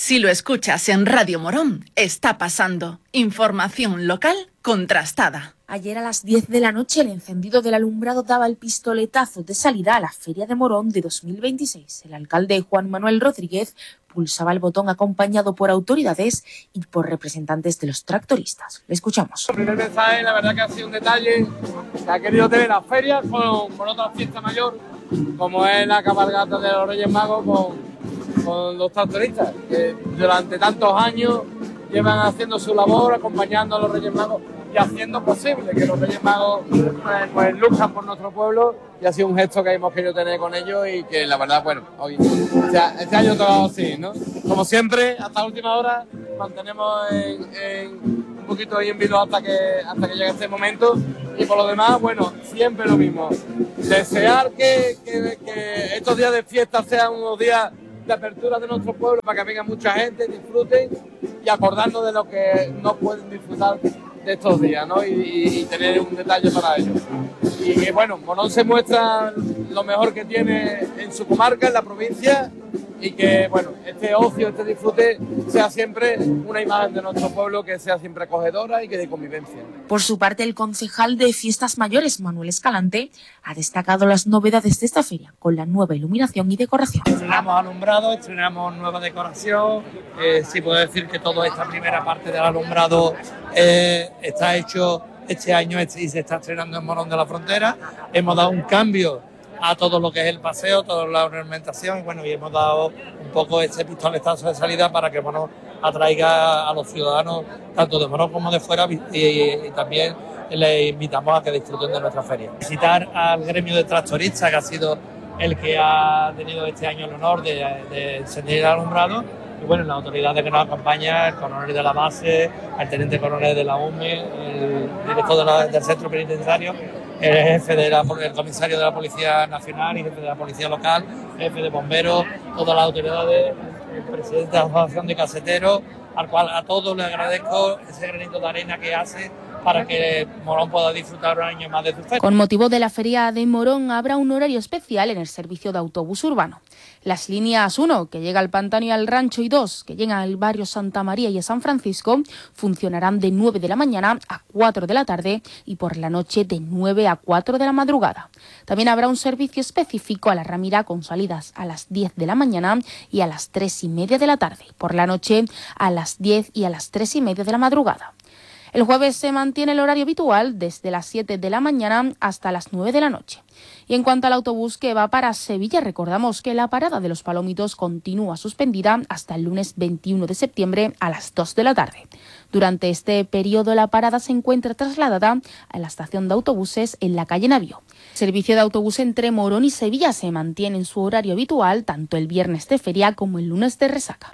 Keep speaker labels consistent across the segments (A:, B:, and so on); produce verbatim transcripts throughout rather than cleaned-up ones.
A: Si lo escuchas en Radio Morón, está pasando. Información local contrastada.
B: Ayer a las diez de la noche el encendido del alumbrado daba el pistoletazo de salida a la Feria de Morón de dos mil veintiséis. El alcalde Juan Manuel Rodríguez pulsaba el botón acompañado por autoridades y por representantes de los tractoristas. Le escuchamos.
C: El primer mensaje, la verdad que ha sido un detalle que ha querido tener la feria con, con otra fiesta mayor, como es la cabalgata de los Reyes Magos con, con los tractoristas, que durante tantos años llevan haciendo su labor, acompañando a los Reyes Magos y haciendo posible que los Reyes Magos pues, pues luzcan por nuestro pueblo, y ha sido un gesto que hemos querido tener con ellos y que la verdad, bueno, hoy, o sea, este año todo así, ¿no? Como siempre, hasta la última hora mantenemos en, en un poquito ahí en vilo hasta que, hasta que llegue este momento, y por lo demás, bueno, siempre lo mismo. Desear que, que, que estos días de fiesta sean unos días de apertura de nuestro pueblo para que venga mucha gente, disfruten y acordarnos de lo que no pueden disfrutar de estos días, ¿no? Y, y, y tener un detalle para ellos. Y que bueno, Morón se muestra lo mejor que tiene en su comarca, en la provincia, y que bueno, este ocio, este disfrute sea siempre una imagen de nuestro pueblo que sea siempre acogedora y que de convivencia.
B: Por su parte, el concejal de Fiestas Mayores, Manuel Escalante, ha destacado las novedades de esta feria con la nueva iluminación y decoración.
C: Estrenamos alumbrado, estrenamos nueva decoración. Eh, sí puedo decir que toda esta primera parte del alumbrado eh, está hecho este año y se está estrenando en Morón de la Frontera. Hemos dado un cambio a todo lo que es el paseo, toda la ornamentación, y bueno, y hemos dado un poco este pistoletazo de salida para que Morón atraiga a los ciudadanos tanto de Morón como de fuera, y, y, y también les invitamos a que disfruten de nuestra feria. Visitar al gremio de tractoristas, que ha sido el que ha tenido este año el honor de, de encender el alumbrado, y bueno, las autoridades que nos acompañan, el coronel de la base, el teniente coronel de la U M E, el director de la, del centro penitenciario, el jefe del comisario de la Policía Nacional y jefe de la Policía Local, jefe de bomberos, todas las autoridades, el presidente de la Asociación de Caseteros, al cual a todos les agradezco ese granito de arena que hace para que Morón pueda disfrutar un año más de su feria.
B: Con motivo de la Feria de Morón habrá un horario especial en el servicio de autobús urbano. Las líneas uno, que llega al Pantano y al Rancho, y dos, que llega al barrio Santa María y a San Francisco, funcionarán de nueve de la mañana a cuatro de la tarde y por la noche de nueve a cuatro de la madrugada. También habrá un servicio específico a La Ramira con salidas a las diez de la mañana y a las tres y media de la tarde, por la noche a las diez y a las tres y media de la madrugada. El jueves se mantiene el horario habitual desde las siete de la mañana hasta las nueve de la noche. Y en cuanto al autobús que va para Sevilla, recordamos que la parada de Los Palomitos continúa suspendida hasta el lunes veintiuno de septiembre a las dos de la tarde. Durante este periodo la parada se encuentra trasladada a la estación de autobuses en la calle Navío. El servicio de autobús entre Morón y Sevilla se mantiene en su horario habitual tanto el viernes de feria como el lunes de resaca.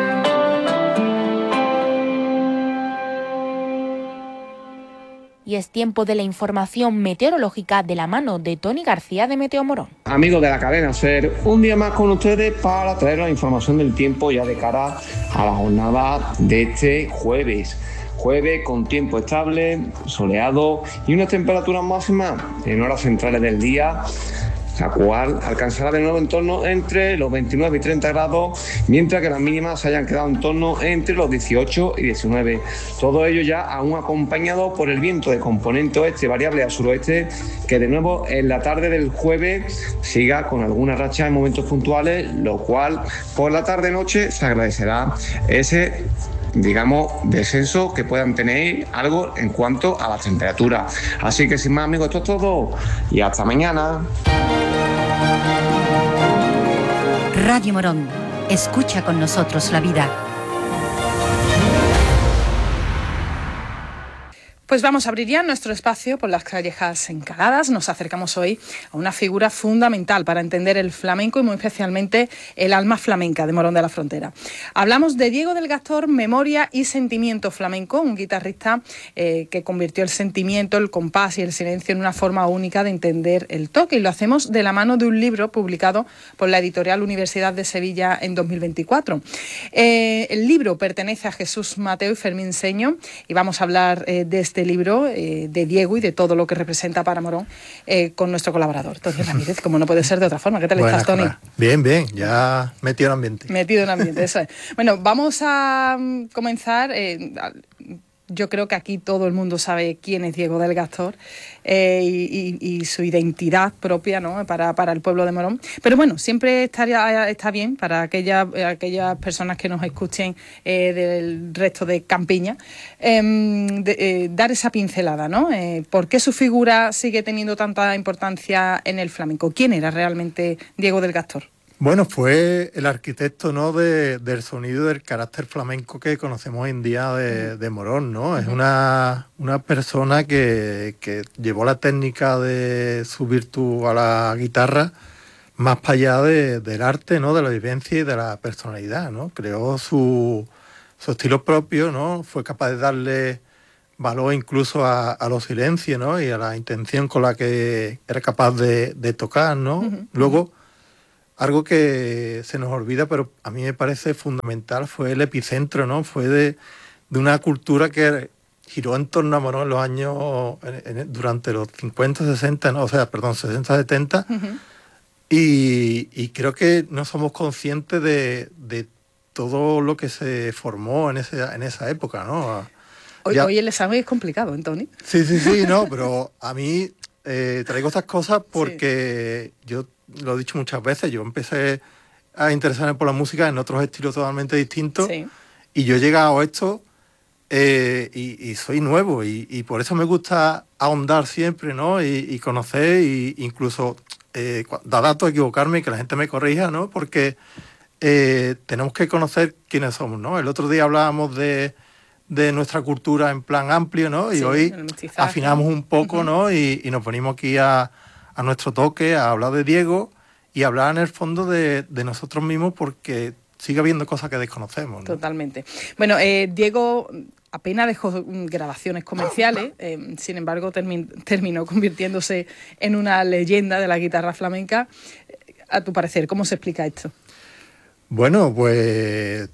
B: Y es tiempo de la información meteorológica de la mano de Tony García de Meteo Morón.
D: Amigos de la cadena SER, un día más con ustedes para traer la información del tiempo ya de cara a la jornada de este jueves. Jueves con tiempo estable, soleado y unas temperaturas máximas en horas centrales del día, la cual alcanzará de nuevo en torno entre los veintinueve y treinta grados, mientras que las mínimas se hayan quedado en torno entre los dieciocho y diecinueve. Todo ello ya aún acompañado por el viento de componente oeste variable a suroeste, que de nuevo en la tarde del jueves siga con alguna racha en momentos puntuales, lo cual por la tarde-noche se agradecerá ese, digamos, descenso que puedan tener algo en cuanto a la temperatura. Así que sin más, amigos, esto es todo y hasta mañana.
E: Radio Morón, escucha con nosotros la vida.
F: Pues vamos a abrir ya nuestro espacio por las callejas encaladas. Nos acercamos hoy a una figura fundamental para entender el flamenco y muy especialmente el alma flamenca de Morón de la Frontera. Hablamos de Diego del Gastor, Memoria y Sentimiento Flamenco, un guitarrista eh, que convirtió el sentimiento, el compás y el silencio en una forma única de entender el toque. Y lo hacemos de la mano de un libro publicado por la editorial Universidad de Sevilla en dos mil veinticuatro. Eh, el libro pertenece a Jesús Mateo y Fermín Seño y vamos a hablar eh, de este este libro eh, de Diego y de todo lo que representa para Morón eh, con nuestro colaborador, Tony Ramírez, como no puede ser de otra forma. ¿Qué tal
G: Buenas,
F: estás, Tony?
G: Cora. Bien, bien, ya metido en ambiente.
F: Metido en ambiente, eso es. Bueno, vamos a um, comenzar... Eh, a, Yo creo que aquí todo el mundo sabe quién es Diego del Gastor eh, y, y, y su identidad propia, ¿no?, para, para el pueblo de Morón. Pero bueno, siempre estaría, está bien para aquellas, aquellas personas que nos escuchen eh, del resto de Campiña eh, de, eh, dar esa pincelada, ¿no? Eh, ¿Por qué su figura sigue teniendo tanta importancia en el flamenco? ¿Quién era realmente Diego del Gastor?
G: Bueno, fue el arquitecto, ¿no?, de, del sonido, del carácter flamenco que conocemos hoy en día de, de Morón, ¿no? Uh-huh. Es una, una persona que, que llevó la técnica de su virtud a la guitarra más para allá de, del arte, ¿no?, de la vivencia y de la personalidad, ¿no? Creó su, su estilo propio, ¿no? Fue capaz de darle valor incluso a, a los silencios, ¿no?, y a la intención con la que era capaz de, de tocar, ¿no? Uh-huh. Luego, algo que se nos olvida, pero a mí me parece fundamental, fue el epicentro, ¿no? Fue de, de una cultura que giró en torno a Morón en los años, en, en, durante los cincuenta, sesenta, ¿no? O sea, perdón, sesenta, setenta. Uh-huh. Y, y creo que no somos conscientes de, de todo lo que se formó en, ese, en esa época, ¿no?
F: Hoy, ya... hoy el examen es complicado, ¿eh, Tony?
G: Sí, sí, sí, no, pero a mí eh, traigo estas cosas porque sí. yo... lo he dicho muchas veces, yo empecé a interesarme por la música en otros estilos totalmente distintos, sí. y yo he llegado a esto eh, y, y soy nuevo, y, y por eso me gusta ahondar siempre, ¿no? Y, y conocer, e incluso eh, dar datos, equivocarme y que la gente me corrija, ¿no? Porque eh, tenemos que conocer quiénes somos, ¿no? El otro día hablábamos de, de nuestra cultura en plan amplio, ¿no? Y sí, hoy afinamos un poco, uh-huh. ¿no? Y, y nos venimos aquí a... a nuestro toque, a hablar de Diego y hablar en el fondo de, de nosotros mismos, porque sigue habiendo cosas que desconocemos, ¿no?
F: Totalmente. Bueno, eh, Diego apenas dejó grabaciones comerciales, eh, sin embargo termi- terminó convirtiéndose en una leyenda de la guitarra flamenca. A tu parecer, ¿cómo se explica esto?
G: Bueno, pues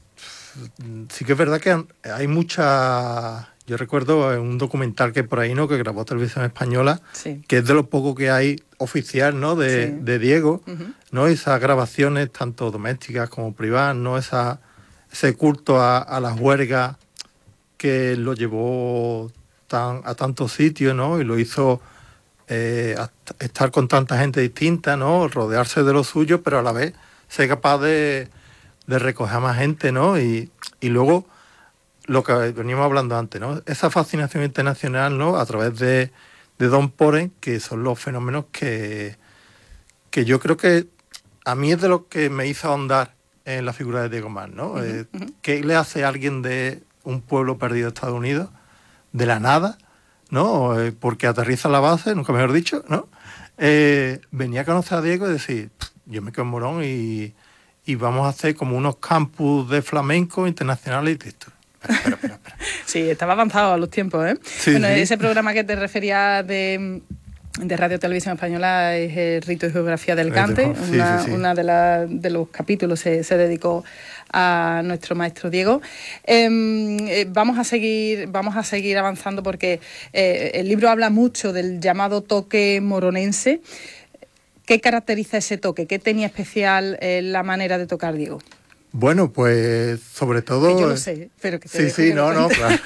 G: sí que es verdad que hay mucha... Yo recuerdo un documental que por ahí, ¿no?, que grabó Televisión Española, sí. que es de lo poco que hay oficial, ¿no?, de, sí. de Diego, uh-huh. ¿no? Esas grabaciones tanto domésticas como privadas, ¿no? Esa, ese culto a, a las huelgas que lo llevó tan, a tantos sitios, ¿no? Y lo hizo eh, estar con tanta gente distinta, ¿no? Rodearse de lo suyo, pero a la vez ser capaz de, de recoger a más gente, ¿no? Y, y luego... lo que veníamos hablando antes, ¿no? Esa fascinación internacional, ¿no?, a través de, de Don Poren, que son los fenómenos que, que yo creo que a mí es de lo que me hizo ahondar en la figura de Diego Mas, ¿no? Uh-huh, eh, uh-huh. ¿Qué le hace a alguien de un pueblo perdido de Estados Unidos, de la nada, ¿no? Eh, porque aterriza en la base, nunca mejor dicho, ¿no? Eh, venía a conocer a Diego y decir, yo me quedo en Morón y, y vamos a hacer como unos campus de flamenco internacionales y esto. Espera, espera, espera.
F: Sí, estaba avanzado a los tiempos, ¿eh?
G: Sí,
F: bueno,
G: sí.
F: Ese programa que te refería de, de Radio Televisión Española es el Rito y Geografía del Cante. Sí, una sí, sí. una de, la, de los capítulos se, se dedicó a nuestro maestro Diego. Eh, eh, vamos a seguir, vamos a seguir avanzando porque eh, el libro habla mucho del llamado toque moronense. ¿Qué caracteriza ese toque? ¿Qué tenía especial eh, la manera de tocar Diego?
G: Bueno, pues sobre todo...
F: Que yo lo sé, pero que te
G: Sí,
F: dejo
G: sí,
F: que
G: no,
F: lo
G: no, claro.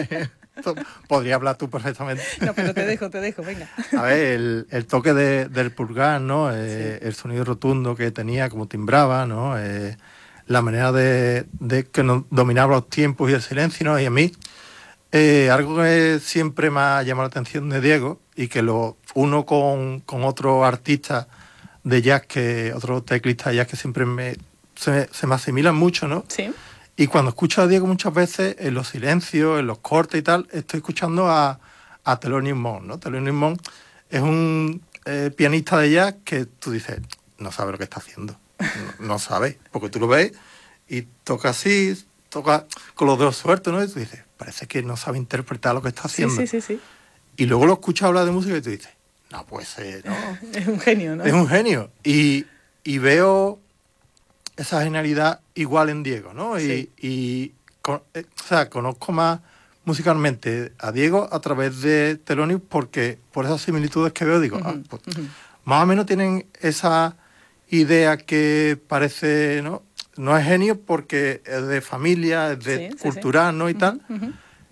G: Podría hablar tú perfectamente.
F: No, pero te dejo, te dejo, venga.
G: A ver, el, el toque de, del pulgar, ¿no? Eh, sí. El sonido rotundo que tenía, como timbraba, ¿no? Eh, la manera de, de que nos dominaba los tiempos y el silencio, ¿no? Y a mí, eh, algo que siempre me ha llamado la atención de Diego, y que lo uno con, con otro artista de jazz, que otro teclista de jazz que siempre me... Se, se me asimilan mucho, ¿no?
F: Sí.
G: Y cuando escucho a Diego muchas veces, en los silencios, en los cortes y tal, estoy escuchando a, a Thelonious Monk, ¿no? Thelonious Monk es un eh, pianista de jazz que tú dices, no sabe lo que está haciendo. No, no sabe, porque tú lo ves y toca así, toca con los dedos sueltos, ¿no? Y tú dices, parece que no sabe interpretar lo que está haciendo.
F: Sí, sí, sí, sí.
G: Y luego lo escuchas hablar de música y tú dices, no puede ser, ¿no?
F: Es un genio, ¿no?
G: Es un genio. Y, y veo... esa genialidad igual en Diego, ¿no?
F: Sí.
G: Y, y con, eh, o sea, conozco más musicalmente a Diego a través de Thelonious porque por esas similitudes que veo digo, uh-huh, ah, pues, uh-huh. más o menos tienen esa idea que parece, ¿no? No es genio porque es de familia, es de sí, cultural, sí. ¿no? Y uh-huh, tal. Uh-huh.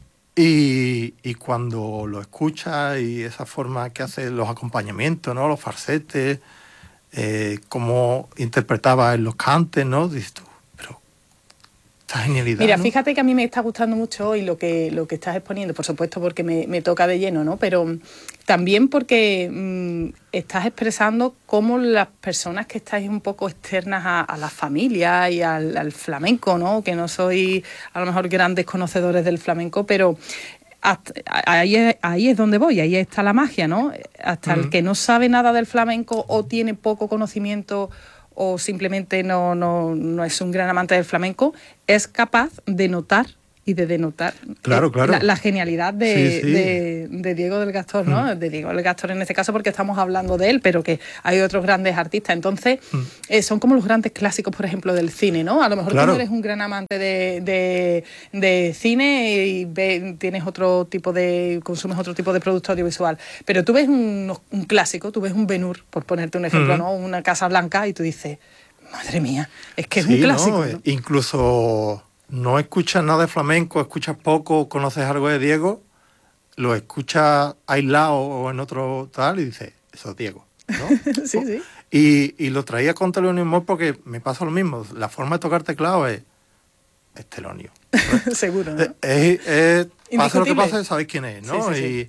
G: Y, y cuando lo escuchas y esa forma que hace los acompañamientos, ¿no? Los falsetes, eh, cómo interpretaba en los cantes, ¿no? Dices tú, pero esta genialidad,
F: Mira,
G: ¿no?
F: fíjate que a mí me está gustando mucho hoy lo que, lo que estás exponiendo, por supuesto porque me, me toca de lleno, ¿no? Pero también porque mmm, estás expresando cómo las personas que estáis un poco externas a, a la familia y al, al flamenco, ¿no? Que no sois a lo mejor grandes conocedores del flamenco, pero hasta, ahí, es, ahí es donde voy, ahí está la magia, ¿no? Hasta uh-huh. el que no sabe nada del flamenco o tiene poco conocimiento o simplemente no, no, no es un gran amante del flamenco, es capaz de notar y de denotar
G: claro, claro.
F: La, la genialidad de,
G: sí, sí.
F: de, de Diego del Gastor, ¿no? Mm. De Diego del Gastor en este caso porque estamos hablando de él, pero que hay otros grandes artistas. Entonces, mm. eh, son como los grandes clásicos, por ejemplo, del cine, ¿no? A lo mejor claro. tú no eres un gran amante de, de, de cine y ve, tienes otro tipo de... consumes otro tipo de producto audiovisual, pero tú ves un, un clásico, tú ves un Ben-Hur, por ponerte un ejemplo, mm. ¿no? Una Casa Blanca y tú dices, madre mía, es que es sí, un clásico.
G: ¿no? ¿no? Incluso... no escuchas nada de flamenco, escuchas poco, conoces algo de Diego, lo escuchas aislado o en otro tal y dices, eso es Diego, ¿no?
F: sí, sí.
G: Y, y lo traía con Thelonious Monk porque me pasa lo mismo, la forma de tocar teclado es, es Thelonious, ¿no?
F: Seguro, ¿no?
G: Es, es, pase lo que pase, sabéis quién es, ¿no?
F: Sí, sí,
G: y,
F: sí.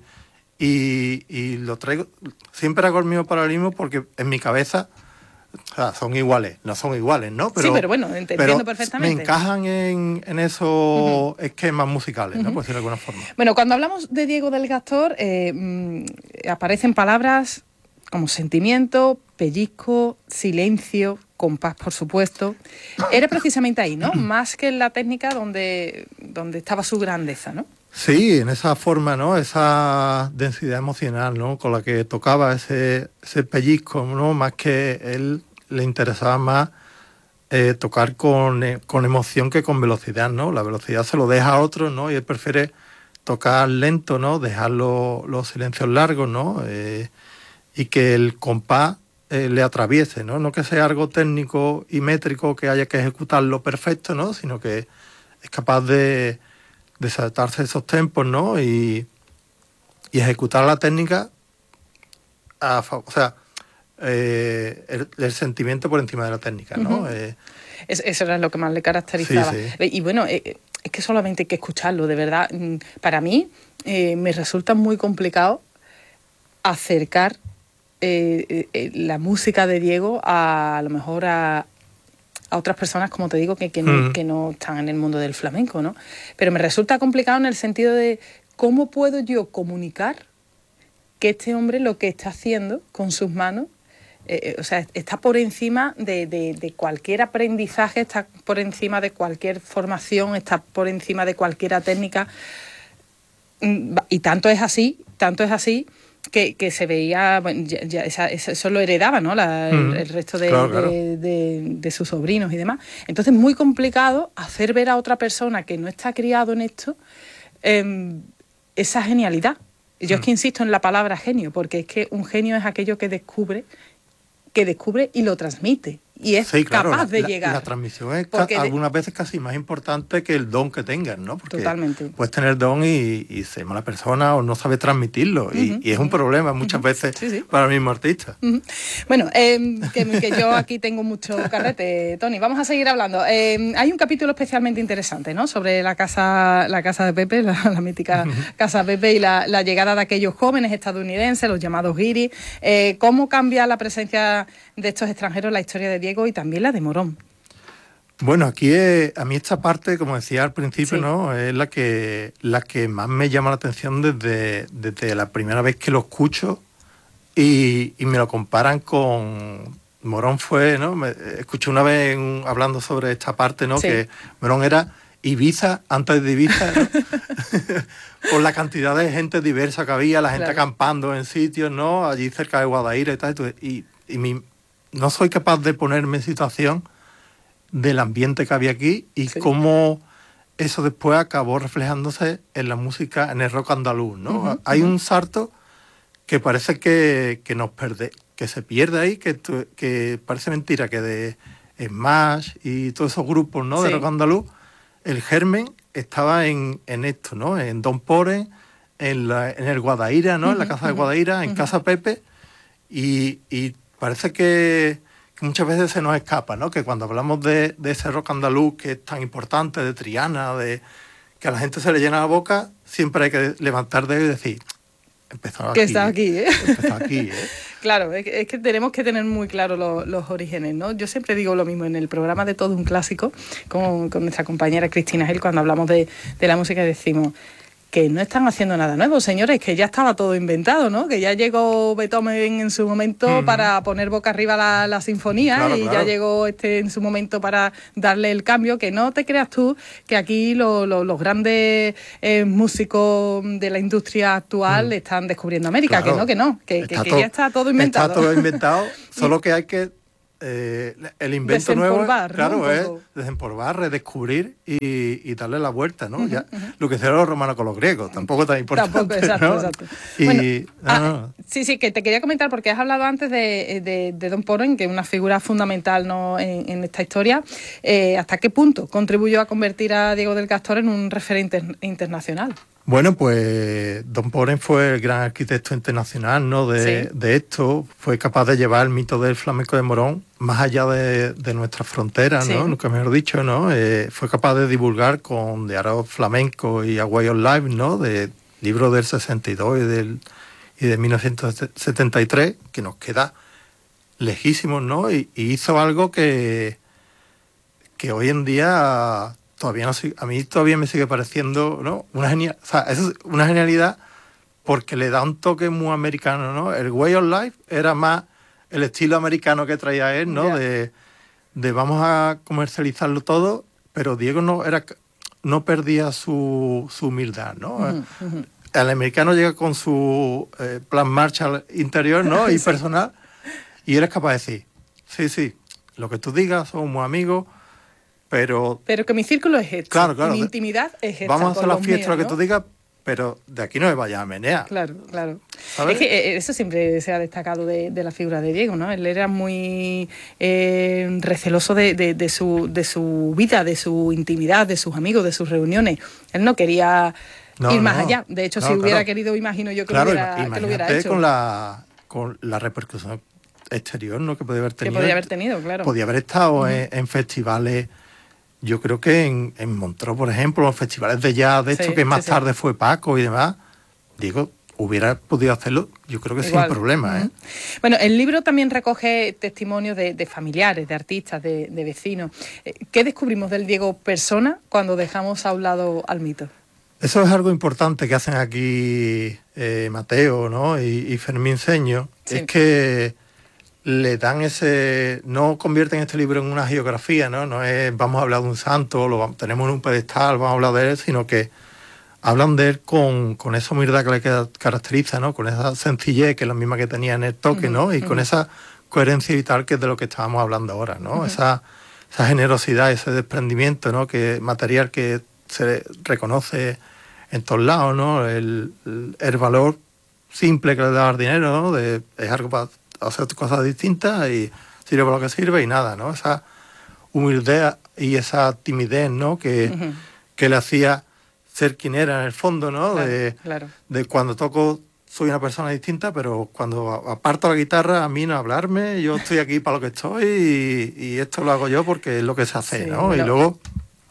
G: Y, y lo traigo, siempre hago el mismo paralelismo porque en mi cabeza... O sea, son iguales, no son iguales, ¿no?
F: Pero, sí, pero bueno, entiendo
G: pero
F: perfectamente.
G: Me encajan en, en esos uh-huh. esquemas musicales, ¿no? Uh-huh. Por decirlo de alguna forma.
F: Bueno, cuando hablamos de Diego del Gastor, eh, mmm, aparecen palabras como sentimiento, pellizco, silencio, compás, por supuesto. Era precisamente ahí, ¿no? Más que en la técnica donde, donde estaba su grandeza, ¿no?
G: Sí, en esa forma, ¿no? Esa densidad emocional, ¿no? Con la que tocaba ese, ese pellizco, ¿no? Más que él le interesaba más eh, tocar con, eh, con emoción que con velocidad, ¿no? La velocidad se lo deja a otros, ¿no? Y él prefiere tocar lento, ¿no? Dejar los, los silencios largos, ¿no? Eh, y que el compás eh, le atraviese, ¿no? No que sea algo técnico y métrico que haya que ejecutarlo perfecto, ¿no? Sino que es capaz de... de saltarse esos tempos, ¿no? Y, y ejecutar la técnica, a, o sea, eh, el, el sentimiento por encima de la técnica, ¿no?
F: Uh-huh.
G: Eh,
F: es, eso era lo que más le caracterizaba. Sí, sí. Y bueno, eh, es que solamente hay que escucharlo, de verdad. Para mí eh, me resulta muy complicado acercar eh, eh, la música de Diego a, a lo mejor a... a otras personas, como te digo, que, que, no, mm. que no están en el mundo del flamenco, ¿no? Pero me resulta complicado en el sentido de cómo puedo yo comunicar que este hombre lo que está haciendo con sus manos, eh, o sea, está por encima de, de, de cualquier aprendizaje, está por encima de cualquier formación, está por encima de cualquier técnica. Y tanto es así, tanto es así, Que, que se veía, bueno, ya, ya esa, eso lo heredaba, ¿no? La, el, el resto de,
G: claro, claro.
F: De, de, de sus sobrinos y demás. Entonces es muy complicado hacer ver a otra persona que no está criado en esto eh, esa genialidad. Yo mm. es que insisto en la palabra genio, porque es que un genio es aquello que descubre, que descubre y lo transmite. Y es sí, claro, capaz de
G: la,
F: llegar.
G: La transmisión es ca- algunas veces casi más importante que el don que tengas, ¿no? Porque
F: totalmente.
G: Puedes tener don y, y ser mala persona o no sabes transmitirlo. Uh-huh, y, y es uh-huh. un problema muchas uh-huh. veces sí, sí. para el mismo artista.
F: Uh-huh. Bueno, eh, que, que yo aquí tengo mucho carrete, Tony. Vamos a seguir hablando. Eh, hay un capítulo especialmente interesante, ¿no? Sobre la casa, la casa de Pepe, la, la mítica uh-huh. casa Pepe y la, la llegada de aquellos jóvenes estadounidenses, los llamados guiris. Eh, ¿Cómo cambia la presencia de estos extranjeros en la historia de Diego y también la de Morón?
G: Bueno, aquí es, a mí esta parte, como decía al principio, sí. ¿no? Es la que la que más me llama la atención desde, desde la primera vez que lo escucho y, y me lo comparan con... Morón fue, ¿no? Me, escuché una vez un, hablando sobre esta parte, ¿no? Sí. Que Morón era Ibiza antes de Ibiza, ¿no? Por la cantidad de gente diversa que había, la gente claro. acampando en sitios, ¿no? Allí cerca de Guadaira y tal. Y, y mi... no soy capaz de ponerme en situación del ambiente que había aquí y sí. cómo eso después acabó reflejándose en la música, en el rock andaluz, ¿no?
F: Uh-huh,
G: Hay
F: uh-huh.
G: un salto que parece que, que nos perde, que se pierde ahí, que, que parece mentira, que de Smash y todos esos grupos, ¿no?
F: Sí.
G: De rock andaluz, el germen estaba en, en esto, ¿no? En Don Poren, en, la, en el Guadaira, ¿no? Uh-huh, en la casa de Guadaira, en uh-huh. Casa Pepe, y, y parece que, que muchas veces se nos escapa, ¿no? Que cuando hablamos de, de ese rock andaluz que es tan importante, de Triana, de que a la gente se le llena la boca, siempre hay que levantar dedo y decir, empezó aquí.
F: Que está aquí, ¿eh?
G: Empezó aquí, ¿eh?
F: Claro, es que, es que tenemos que tener muy claro lo, los orígenes, ¿no? Yo siempre digo lo mismo en el programa de Todo un Clásico, con, con nuestra compañera Cristina Gil, cuando hablamos de, de la música, decimos que no están haciendo nada nuevo, señores, que ya estaba todo inventado, ¿no? Que ya llegó Beethoven en su momento mm. para poner boca arriba la, la sinfonía, claro, y claro. ya llegó este en su momento para darle el cambio, que no te creas tú que aquí lo, lo, los grandes eh, músicos de la industria actual mm. están descubriendo América, claro. que no, que no, que, que, que
G: todo,
F: ya está todo inventado.
G: Está todo inventado, solo que hay que Eh, el invento nuevo, claro, ¿no? es desempolvar, redescubrir y, y darle la vuelta, ¿no? Uh-huh, ya, uh-huh. Lo que hicieron los romanos con los griegos, tampoco tan importante.
F: Tampoco, exacto,
G: ¿no?
F: exacto.
G: Y,
F: bueno,
G: no,
F: ah,
G: no.
F: Sí, sí, que te quería comentar porque has hablado antes de, de, de Don Poren, que es una figura fundamental, ¿no? en, en esta historia. Eh, ¿Hasta qué punto contribuyó a convertir a Diego del Castor en un referente internacional?
G: Bueno, pues Don Poren fue el gran arquitecto internacional, ¿no? de, sí. de esto, fue capaz de llevar el mito del flamenco de Morón más allá de, de nuestras fronteras, sí. ¿no? Nunca mejor dicho, ¿no? Eh, fue capaz de divulgar con De Arroz Flamenco y A Way of Life, ¿no? De libros del sesenta y dos y, del, y de mil novecientos setenta y tres, que nos queda lejísimos, ¿no? Y, y hizo algo que, que hoy en día todavía no a mí todavía me sigue pareciendo, ¿no? Una genial, o sea, es una genialidad porque le da un toque muy americano, ¿no? El Way of Life era más el estilo americano que traía él, ¿no? Yeah. De, de vamos a comercializarlo todo, pero Diego no era no perdía su, su humildad, ¿no? Uh-huh, uh-huh. El americano llega con su eh, plan Marshall interior, ¿no? Y sí. personal, y él es capaz de decir, sí, sí, lo que tú digas, somos muy amigos, pero...
F: Pero que mi círculo es este,
G: claro, claro,
F: mi intimidad es esta.
G: Vamos a hacer la fiesta,
F: míos,
G: lo que
F: ¿no?
G: tú digas, pero de aquí no me vayas a menear.
F: Claro, claro.
G: ¿Sabes?
F: Es que eso siempre se ha destacado de, de la figura de Diego, ¿no? Él era muy eh, receloso de, de, de, su, de su vida, de su intimidad, de sus amigos, de sus reuniones. Él no quería no, ir más no. allá. De hecho, no, si hubiera claro. querido, imagino yo que,
G: claro,
F: lo, hubiera, que lo hubiera hecho.
G: Con la, con la repercusión exterior, ¿no? Que podía haber tenido.
F: Que podía haber tenido, claro.
G: Podía haber estado uh-huh. en, en festivales... Yo creo que en, en Montreux, por ejemplo, los festivales de jazz, de sí, esto que más sí, tarde sí. fue Paco y demás, digo, hubiera podido hacerlo, yo creo que Igual. sin problema. ¿eh? Uh-huh.
F: Bueno, el libro también recoge testimonios de, de familiares, de artistas, de, de vecinos. ¿Qué descubrimos del Diego persona cuando dejamos a un lado al mito?
G: Eso es algo importante que hacen aquí eh, Mateo, ¿no? y, y Fermín Seño, es que le dan ese, no convierten este libro en una geografía, ¿no? No es vamos a hablar de un santo, lo tenemos en un pedestal, vamos a hablar de él, sino que hablan de él con, con esa humildad que le caracteriza, ¿no? Con esa sencillez que es la misma que tenía en el toque, ¿no? Y uh-huh. con esa coherencia vital que es de lo que estábamos hablando ahora, ¿no? Uh-huh. Esa, esa generosidad, ese desprendimiento, ¿no? Que material que se reconoce en todos lados, ¿no? El, el, el valor simple que le da el dinero, ¿no? De, es algo para hacer cosas distintas y sirve para lo que sirve y nada, ¿no? Esa humildad y esa timidez, ¿no? Que, uh-huh. que le hacía ser quien era en el fondo, ¿no?
F: Claro,
G: de,
F: claro.
G: de cuando toco soy una persona distinta, pero cuando aparto la guitarra a mí no hablarme, yo estoy aquí para lo que estoy y, y esto lo hago yo porque es lo que se hace, sí, ¿no? Bueno. Y luego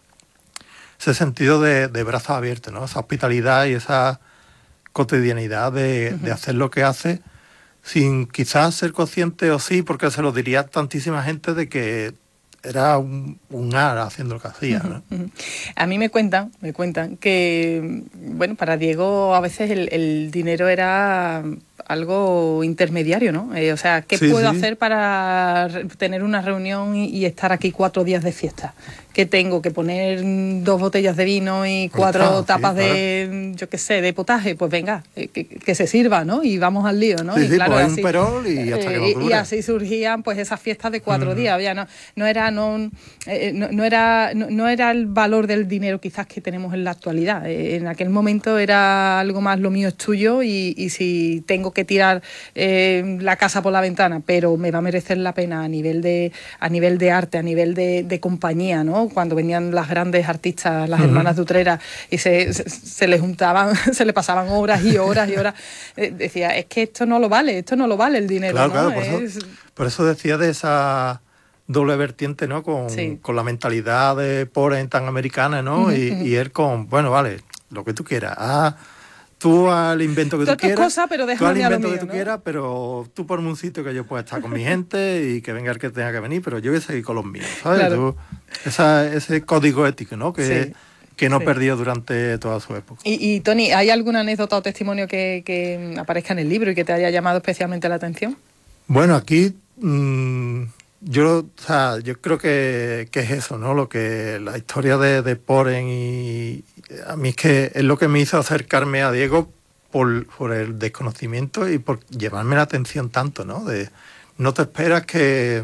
G: ese sentido de, de brazos abiertos, ¿no? Esa hospitalidad y esa cotidianidad de, uh-huh. de hacer lo que hace sin quizás ser consciente o sí, porque se lo diría tantísima gente de que era un, un ar haciendo lo que hacía, ¿no?
F: Uh-huh, uh-huh. A mí me cuentan, me cuentan que, bueno, para Diego a veces el, el dinero era algo intermediario, ¿no? Eh, o sea, ¿qué
G: sí,
F: puedo
G: sí.
F: hacer para tener una reunión y, y estar aquí cuatro días de fiesta? ¿Qué tengo? ¿Que poner dos botellas de vino y cuatro
G: Está,
F: tapas
G: sí,
F: de,
G: claro.
F: yo qué sé, de potaje? Pues venga, eh, que, que se sirva, ¿no? Y vamos al lío, ¿no?
G: Sí,
F: y
G: sí,
F: claro,
G: pues hay
F: así,
G: un perol y hasta que no
F: eh,
G: dure.
F: y así surgían pues esas fiestas de cuatro
G: Mm.
F: días. Ya no, no era no, eh, no, no era no, no era el valor del dinero quizás que tenemos en la actualidad. Eh, en aquel momento era algo más lo mío es tuyo y, y si tengo que tirar eh, la casa por la ventana, pero me va a merecer la pena a nivel de a nivel de arte, a nivel de, de compañía, ¿no? Cuando venían las grandes artistas, las uh-huh. hermanas de Utrera, y se, se, se les juntaban, se le pasaban horas y horas y horas, eh, decía, es que esto no lo vale, esto no lo vale el dinero,
G: claro,
F: ¿no?
G: Claro, por,
F: es...
G: eso, por eso decía de esa doble vertiente, ¿no? Con, sí. con la mentalidad de Poren tan americana, ¿no? Uh-huh, y, uh-huh. y él con, bueno, vale, lo que tú quieras, ah, tú al invento que tú, tú quieras,
F: cosas, pero
G: tú al invento
F: mío,
G: que tú
F: ¿no?
G: quieras, pero tú por un sitio que yo pueda estar con mi gente y que venga el que tenga que venir, pero yo voy a seguir con los míos, ¿sabes?
F: Claro.
G: Tú, esa, ese código ético, ¿no? Que,
F: sí.
G: que no
F: sí.
G: perdió durante toda su época.
F: Y, y Toni, ¿hay alguna anécdota o testimonio que, que aparezca en el libro y que te haya llamado especialmente la atención?
G: Bueno, aquí mmm, yo, o sea, yo creo que, que es eso, ¿no? Lo que la historia de, de Poren y a mí es que es lo que me hizo acercarme a Diego por, por el desconocimiento y por llevarme la atención tanto, ¿no? De no te esperas que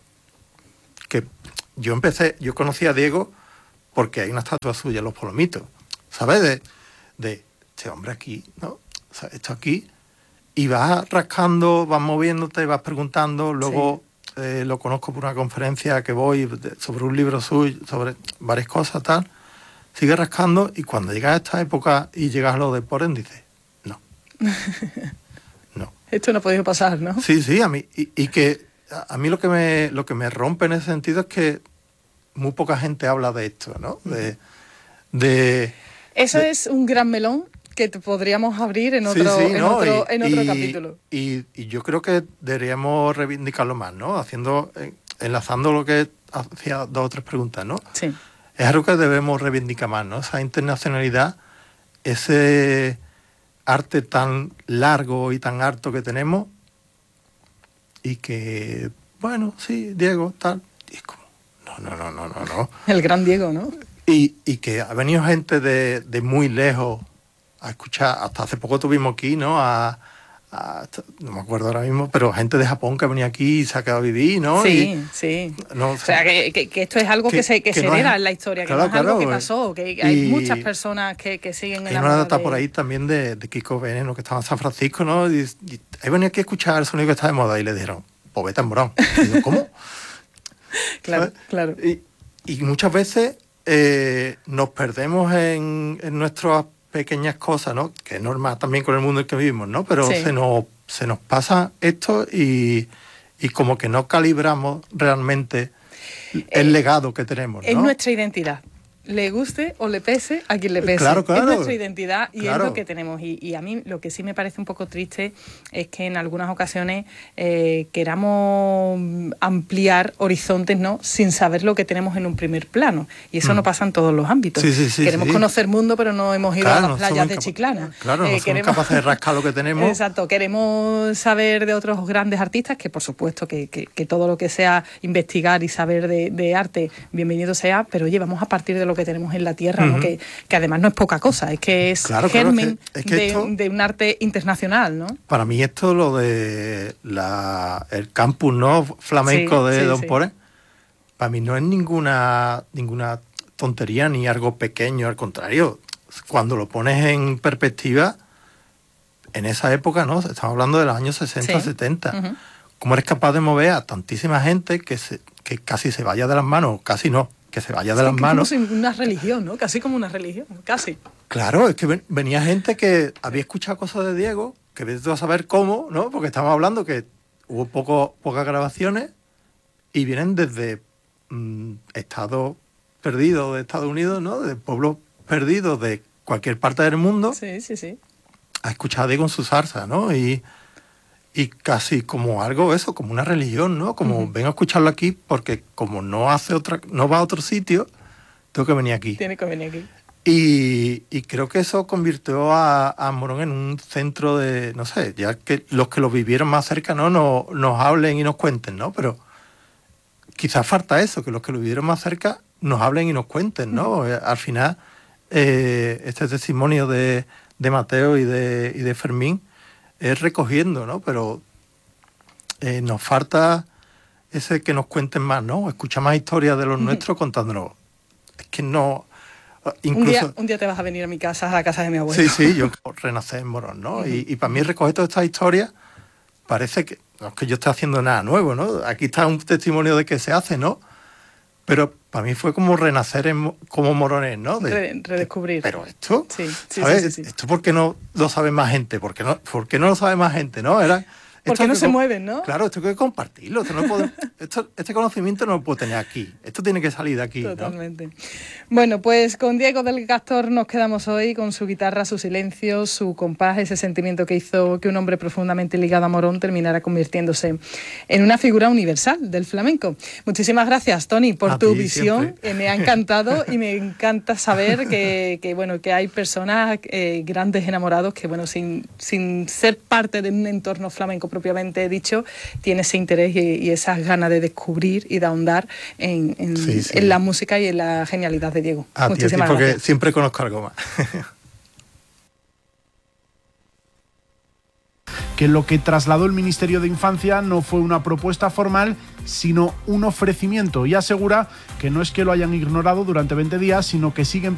G: que yo empecé, yo conocí a Diego porque hay una estatua suya en Los Palomitos, ¿sabes? De, de este hombre aquí, ¿no? O sea, esto aquí, y vas rascando, vas moviéndote, vas preguntando, luego sí. eh, lo conozco por una conferencia que voy de, sobre un libro suyo, sobre varias cosas, tal, sigues rascando y cuando llegas a esta época y llegas a lo de Poren, dices, no, no.
F: Esto no ha podido pasar, ¿no?
G: Sí, sí, a mí, y, y que a, a mí lo que me lo que me rompe en ese sentido es que muy poca gente habla de esto, ¿no? De, de
F: Eso
G: de,
F: es un gran melón que te podríamos abrir en otro,
G: sí, sí,
F: en
G: ¿no?
F: otro,
G: y,
F: en otro
G: y,
F: capítulo.
G: Y, y yo creo que deberíamos reivindicarlo más, ¿no? Haciendo, enlazando lo que hacía dos o tres preguntas, ¿no?
F: Sí.
G: Es algo que debemos reivindicar más, ¿no? Esa internacionalidad, ese arte tan largo y tan harto que tenemos y que, bueno, sí, Diego, tal, y es como, no, no, no, no, no, no.
F: El gran Diego, ¿no?
G: Y, y que ha venido gente de, de muy lejos a escuchar, hasta hace poco tuvimos aquí, ¿no? A, a, no me acuerdo ahora mismo, pero gente de Japón que ha venido aquí y se ha quedado a vivir, ¿no?
F: Sí,
G: y,
F: sí.
G: No,
F: o sea, que, que, que esto es algo que, que se, que que se hereda no es, en la historia, que claro, no es algo claro, que pasó, que hay muchas personas que, que siguen en la
G: Hay una data de... por ahí también de, de Kiko Veneno, que estaba en San Francisco, ¿no? Y, y he venido aquí a escuchar el sonido que está de moda y le dijeron, pues vete en Morón. Y digo, ¿cómo?
F: Claro,
G: ¿sabes?
F: claro.
G: Y, y muchas veces eh, nos perdemos en, en nuestras pequeñas cosas, ¿no? Que es normal también con el mundo en el que vivimos, ¿no? Pero sí. se nos se nos pasa esto y, y como que no calibramos realmente el eh, legado que tenemos, ¿no?
F: Es nuestra identidad. Le guste o le pese a quien le pese.
G: Claro, claro.
F: Es nuestra identidad y
G: claro.
F: es lo que tenemos. Y, y a mí lo que sí me parece un poco triste es que en algunas ocasiones eh, queramos ampliar horizontes, ¿no? Sin saber lo que tenemos en un primer plano. Y eso mm. no pasa en todos los ámbitos.
G: Sí, sí, sí,
F: queremos
G: sí.
F: conocer mundo, pero no hemos ido
G: claro,
F: a las playas de Chiclana.
G: Claro, no
F: eh,
G: somos
F: queremos...
G: capaces de rascar lo que tenemos.
F: Exacto. Queremos saber de otros grandes artistas, que por supuesto que, que, que todo lo que sea investigar y saber de, de arte, bienvenido sea, pero oye, vamos a partir de lo que tenemos en la tierra, ¿no? que, que además no es poca cosa, es que es
G: claro,
F: germen
G: claro, es que, es que
F: de,
G: esto,
F: de un arte internacional, ¿no?
G: Para mí esto, lo de la, el campus, ¿no? flamenco sí, de sí, Don sí. Poren, para mí no es ninguna, ninguna tontería ni algo pequeño, al contrario, cuando lo pones en perspectiva, en esa época, ¿no? Estamos hablando de los años sesenta, sí. setenta. Uh-huh. ¿Cómo eres capaz de mover a tantísima gente que, se, que casi se vaya de las manos? Casi no. Que se vaya de sí, las manos.
F: Como una religión, ¿no? Casi como una religión, casi.
G: Claro, es que venía gente que había escuchado cosas de Diego, que vete a saber cómo, ¿no? Porque estamos hablando que hubo poco, pocas grabaciones y vienen desde mmm, estados perdidos de Estados Unidos, ¿no? De pueblos perdidos de cualquier parte del mundo.
F: Sí, sí, sí.
G: A escuchar a Diego en su salsa, ¿no? Y... Y casi como algo eso, como una religión, ¿no? Como uh-huh. vengo a escucharlo aquí porque como no hace otra, no va a otro sitio, tengo que venir aquí.
F: Tiene que venir aquí.
G: Y, y creo que eso convirtió a, a Morón en un centro de, no sé, ya que los que lo vivieron más cerca no nos, nos hablen y nos cuenten, ¿no? Pero quizás falta eso, que los que lo vivieron más cerca nos hablen y nos cuenten, ¿no? Uh-huh. Al final, eh, este testimonio de, de Mateo y de, y de Fermín es recogiendo, ¿no? Pero eh, nos falta ese que nos cuenten más, ¿no? Escuchar más historias de los uh-huh. nuestros contándonos. Es que no... Incluso,
F: un, día, un día te vas a venir a mi casa, a la casa de mi abuelo.
G: Sí, sí, yo renacer en Morón, ¿no? Uh-huh. Y, y para mí recoger todas estas historias parece que no es que yo esté haciendo nada nuevo, ¿no? Aquí está un testimonio de que se hace, ¿no? Pero para mí fue como renacer en, como morones, ¿no? De,
F: Re, redescubrir.
G: Pero esto,
F: sí, sí,
G: ¿sabes?
F: Sí, sí, sí.
G: Esto ¿por qué no lo sabe más gente? ¿Por qué no, por qué no lo sabe más gente, no? Era...
F: ¿Por qué no se mueven, no?
G: Claro, esto hay que compartirlo. Esto no puede, esto, este conocimiento no lo puedo tener aquí. Esto tiene que salir de aquí,
F: Totalmente.
G: ¿no?
F: Bueno, pues con Diego del Castor nos quedamos hoy con su guitarra, su silencio, su compás, ese sentimiento que hizo que un hombre profundamente ligado a Morón terminara convirtiéndose en una figura universal del flamenco. Muchísimas gracias, Toni, por a tu visión. Eh, me ha encantado y me encanta saber que, que, bueno, que hay personas, eh, grandes enamorados, que bueno, sin, sin ser parte de un entorno flamenco propiamente dicho, tiene ese interés y, y esas ganas de descubrir y de ahondar en, en, sí, sí. en la música y en la genialidad de Diego.
G: A
F: Muchísimas
G: ti, a ti, porque
F: gracias.
G: Siempre conozco algo más.
H: Que lo que trasladó el Ministerio de Infancia no fue una propuesta formal, sino un ofrecimiento, y asegura que no es que lo hayan ignorado durante veinte días, sino que siguen